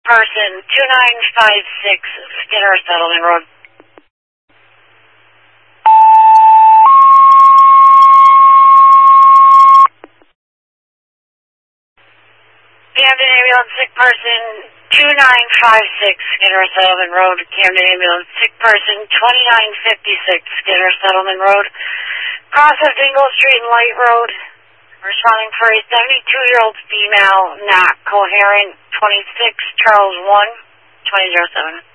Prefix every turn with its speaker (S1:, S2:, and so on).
S1: person, 2956 Skinner Settlement Road. Camden Ambulance, sick person, 2956 Skinner Settlement Road. Camden Ambulance, sick person, 2956 Skinner Settlement Road. Cross of Dingle Street and Light Road. Responding for a 72-year-old female, not coherent, 26 Charles 1, 2007.